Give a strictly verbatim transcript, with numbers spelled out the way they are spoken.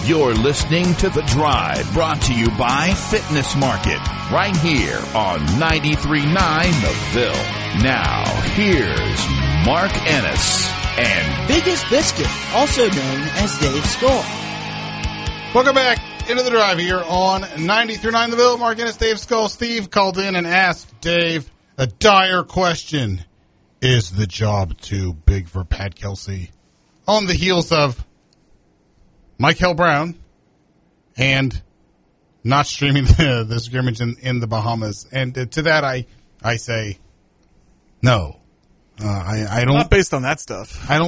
You're listening to The Drive, brought to you by Fitness Market, right here on ninety-three point nine The Ville. Now, here's Mark Ennis and Biggest Biscuit, also known as Dave Skull. Welcome back into The Drive here on ninety-three point nine The Ville. Mark Ennis, Dave Skull. Steve called in and asked Dave a dire question. Is the job too big for Pat Kelsey? On the heels of Michael Brown and not streaming the, the scrimmage in, in the Bahamas. And uh, to that, I, I say no. Uh, I, I don't. Not based on that stuff. I don't.